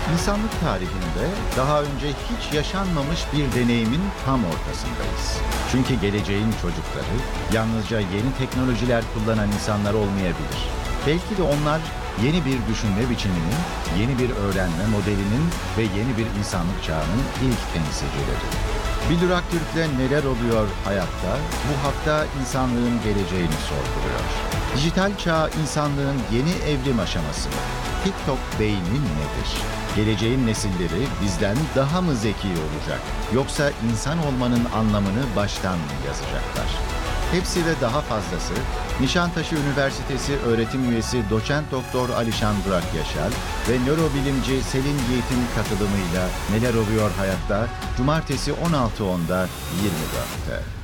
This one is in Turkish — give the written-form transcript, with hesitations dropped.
İnsanlık tarihinde daha önce hiç yaşanmamış bir deneyimin tam ortasındayız. Çünkü geleceğin çocukları yalnızca yeni teknolojiler kullanan insanlar olmayabilir. Belki de onlar yeni bir düşünme biçiminin, yeni bir öğrenme modelinin ve yeni bir insanlık çağının ilk temsilcileri. Bir Durak Türk'le neler oluyor hayatta, bu hafta insanlığın geleceğini sorguluyor. Dijital çağ insanlığın yeni evrim aşaması mı? TikTok beynin nedir? Geleceğin nesilleri bizden daha mı zeki olacak? Yoksa insan olmanın anlamını baştan mı yazacaklar? Hepsi ve daha fazlası Nişantaşı Üniversitesi öğretim üyesi doçent doktor Alişan Burak Yaşar ve nörobilimci Selin Yiğit'in katılımıyla Neler Oluyor Hayatta Cumartesi 16.10'da 24'te.